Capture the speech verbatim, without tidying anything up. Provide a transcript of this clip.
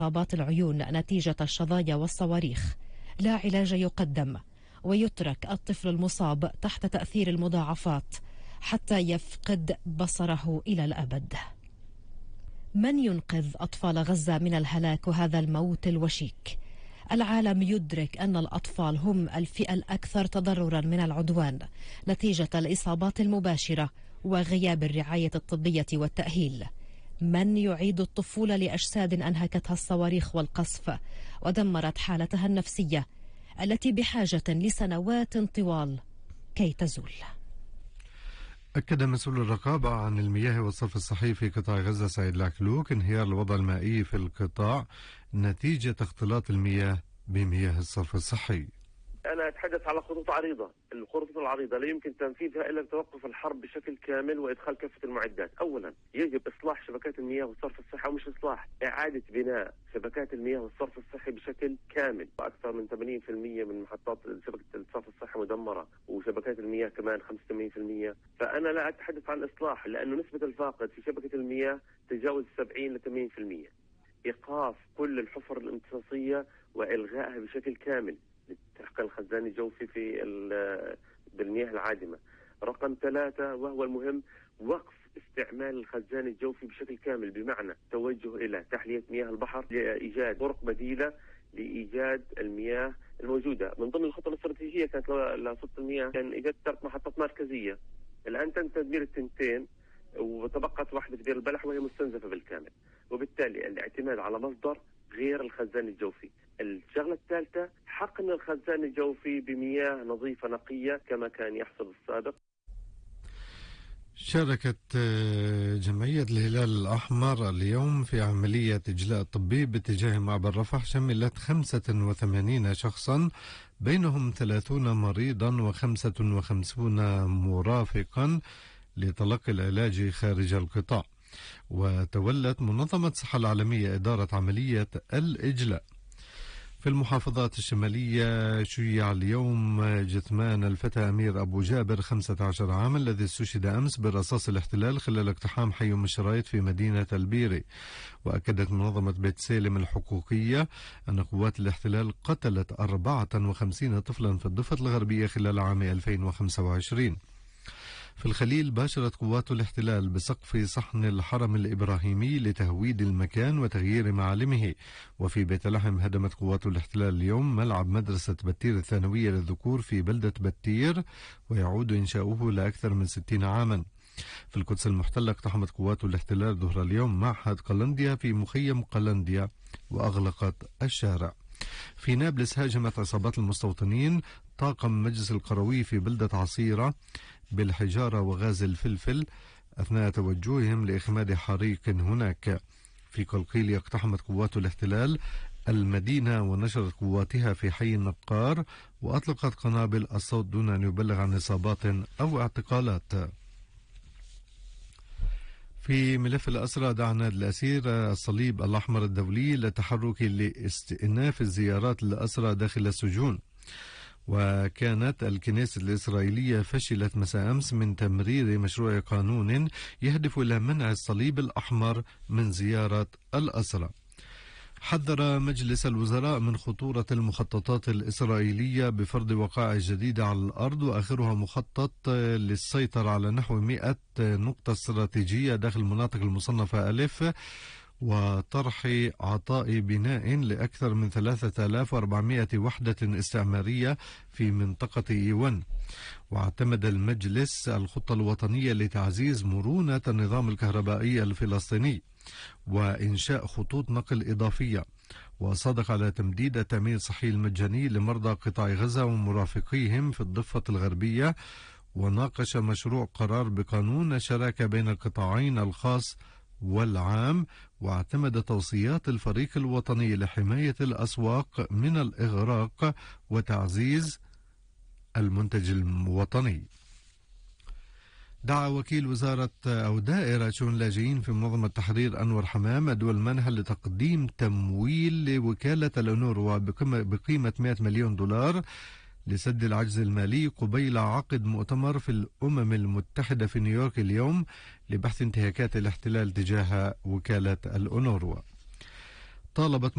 إصابات العيون نتيجة الشظايا والصواريخ. لا علاج يقدم، ويترك الطفل المصاب تحت تأثير المضاعفات حتى يفقد بصره إلى الأبد. من ينقذ أطفال غزة من الهلاك وهذا الموت الوشيك؟ العالم يدرك أن الأطفال هم الفئة الأكثر تضررا من العدوان نتيجة الإصابات المباشرة وغياب الرعاية الطبية والتأهيل. من يعيد الطفولة لأجساد أنهكتها الصواريخ والقصف ودمرت حالتها النفسية التي بحاجة لسنوات طوال كي تزول؟ أكد مسؤول الرقابة عن المياه والصرف الصحي في قطاع غزة سعيد العكلوك انهيار الوضع المائي في القطاع نتيجة اختلاط المياه بمياه الصرف الصحي. أنا أتحدث على خطوط عريضة، الخطوط العريضة لا يمكن تنفيذها إلا بتوقف الحرب بشكل كامل وإدخال كافة المعدات. أولا يجب إصلاح شبكات المياه والصرف الصحي، أو مش إصلاح، إعادة بناء شبكات المياه والصرف الصحي بشكل كامل. أكثر من ثمانين بالمئة من محطات شبكة الصرف الصحي مدمرة، وشبكات المياه كمان خمسة وثمانين بالمئة. فأنا لا أتحدث عن إصلاح لأنه نسبة الفاقد في شبكة المياه تجاوز سبعين إلى ثمانين بالمئة. إيقاف كل الحفر الامتصاصية وإلغائها بشكل كامل لتحقيق الخزان الجوفي في بالمياه العادمة. رقم ثلاثة وهو المهم، وقف استعمال الخزان الجوفي بشكل كامل، بمعنى توجه إلى تحلية مياه البحر لإيجاد طرق بديلة لإيجاد المياه الموجودة. من ضمن الخطة الاستراتيجية كانت لصفة المياه كان إيجاد ثلاث محطات مركزية. الآن تم تدمير التنتين وتبقت واحدة في دير البلح وهي مستنزفة بالكامل، وبالتالي الاعتماد على مصدر غير الخزان الجوفي. الشغلة الثالثة حقن الخزان الجوفي بمياه نظيفة نقية كما كان يحصل السابق. شاركت جمعية الهلال الأحمر اليوم في عملية إجلاء طبي باتجاه معبر رفح شملت خمسة وثمانين شخصا، بينهم ثلاثون مريضا وخمسة وخمسون مرافقا لتلقي العلاج خارج القطاع. وتولت منظمة الصحة العالمية إدارة عملية الإجلاء. في المحافظات الشمالية شيع اليوم جثمان الفتى أمير أبو جابر خمسة عشر عاما الذي استشهد أمس برصاص الاحتلال خلال اقتحام حي أم الشرايط في مدينة البيري. وأكدت منظمة بيت سالم الحقوقية أن قوات الاحتلال قتلت أربعة وخمسين طفلا في الضفة الغربية خلال عام ألفين وخمسة وعشرين. في الخليل باشرت قوات الاحتلال بسقف صحن الحرم الإبراهيمي لتهويد المكان وتغيير معالمه. وفي بيت لحم هدمت قوات الاحتلال اليوم ملعب مدرسة بتير الثانوية للذكور في بلدة بتير، ويعود إنشاؤه لأكثر من ستين عاما. في القدس المحتلة اقتحمت قوات الاحتلال ظهر اليوم معهد قلنديا في مخيم قلنديا وأغلقت الشارع. في نابلس هاجمت عصابات المستوطنين طاقم مجلس القروي في بلدة عصيرة بالحجارة وغاز الفلفل أثناء توجههم لإخماد حريق هناك. في قلقيلية اقتحمت قوات الاحتلال المدينة ونشرت قواتها في حي النقار وأطلقت قنابل الصوت دون أن يبلغ عن إصابات أو اعتقالات. في ملف الأسرى دعا نادي الأسير الصليب الأحمر الدولي للتحرك لاستئناف الزيارات للأسرى داخل السجون. وكانت الكنيسة الإسرائيلية فشلت مساء أمس من تمرير مشروع قانون يهدف إلى منع الصليب الأحمر من زيارة الأسرى. حذر مجلس الوزراء من خطورة المخططات الإسرائيلية بفرض وقائع جديدة على الأرض، وآخرها مخطط للسيطرة على نحو مئة نقطة استراتيجية داخل المناطق المصنفة ألف، وطرح عطاء بناء لأكثر من ثلاثة آلاف وأربعمئة وحدة استعمارية في منطقة إيوان. واعتمد المجلس الخطة الوطنية لتعزيز مرونة النظام الكهربائي الفلسطيني وإنشاء خطوط نقل إضافية، وصادق على تمديد التأمين الصحي المجاني لمرضى قطاع غزة ومرافقيهم في الضفة الغربية. وناقش مشروع قرار بقانون شراكة بين القطاعين الخاص والعام، واعتمد توصيات الفريق الوطني لحماية الأسواق من الإغراق وتعزيز المنتج الوطني. دعا وكيل وزارة أو دائرة شؤون اللاجئين في منظمة تحرير أنور حمام دول منهل لتقديم تمويل لوكالة الأونروا بقيمة مئة مليون دولار لسد العجز المالي قبيل عقد مؤتمر في الأمم المتحدة في نيويورك اليوم لبحث انتهاكات الاحتلال تجاه وكالة الأونروا. طالبت